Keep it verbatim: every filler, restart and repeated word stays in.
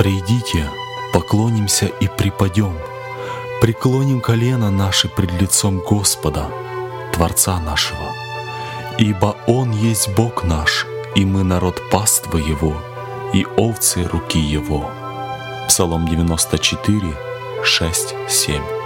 Придите, поклонимся и припадем, преклоним колено наши пред лицом Господа, Творца нашего. Ибо Он есть Бог наш, и мы народ паства Его, и овцы руки Его. Псалом девяносто четыре, шесть, семь.